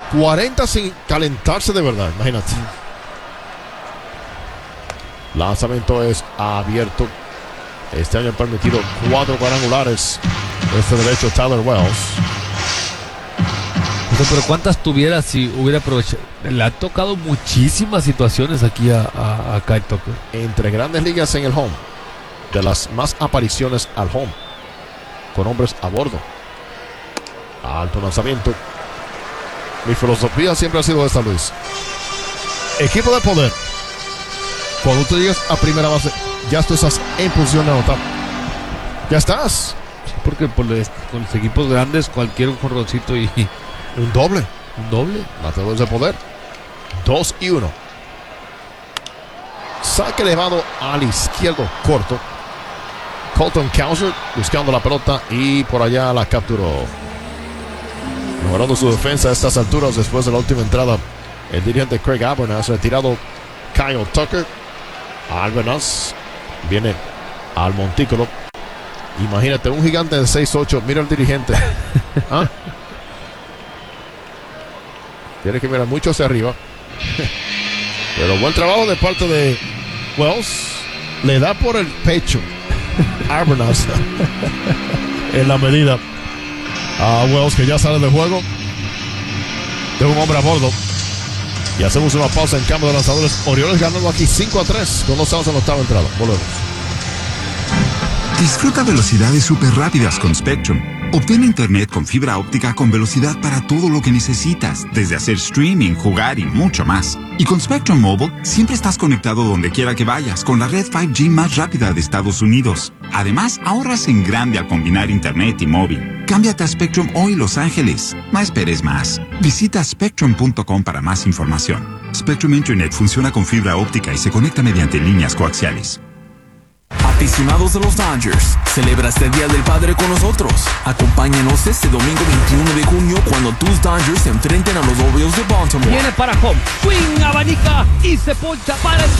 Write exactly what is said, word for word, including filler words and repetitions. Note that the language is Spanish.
cuarenta sin calentarse de verdad, imagínate. Lanzamiento es abierto. Este año ha permitido cuatro cuadrangulares. Este derecho Tyler Wells. Pero ¿cuántas tuviera si hubiera aprovechado? Le ha tocado muchísimas situaciones aquí a, a, a Kyle Tucker. Entre grandes ligas en el home. De las más apariciones al home. Con hombres a bordo. Alto lanzamiento. Mi filosofía siempre ha sido esta, Luis. Equipo de poder. Cuando tú llegas a primera base, ya tú estás en posición de anotar. Ya estás. Sí, porque por les, con los equipos grandes, cualquier jonroncito y un doble. Un doble. Bateadores de poder. Dos y uno. Saque elevado al izquierdo, corto. Colton Cowser buscando la pelota y por allá la capturó. Mejorando su defensa a estas alturas después de la última entrada. El dirigente Craig Albernas, retirado Kyle Tucker. Albernas viene al montículo. Imagínate, un gigante de seis ocho. Mira el dirigente. ¿Ah? Tiene que mirar mucho hacia arriba. Pero buen trabajo de parte de Wells. Le da por el pecho Albernas en la medida a Wells, que ya sale de juego. De un hombre a bordo. Y hacemos una pausa en cambio de lanzadores. Orioles ganando aquí cinco a tres con dos outs en la octava entrada. Volvemos. Disfruta velocidades súper rápidas con Spectrum. Obtén internet con fibra óptica con velocidad para todo lo que necesitas, desde hacer streaming, jugar y mucho más. Y con Spectrum Mobile, siempre estás conectado donde quiera que vayas con la red cinco G más rápida de Estados Unidos. Además, ahorras en grande al combinar internet y móvil. Cámbiate a Spectrum hoy, Los Ángeles. No esperes más. Visita spectrum punto com para más información. Spectrum Internet funciona con fibra óptica y se conecta mediante líneas coaxiales. Aficionados de los Dodgers, celebra este Día del Padre con nosotros. Acompáñanos este domingo veintiuno de junio cuando tus Dodgers se enfrenten a los Orioles de Baltimore. Viene para home, swing, abanica y se poncha para el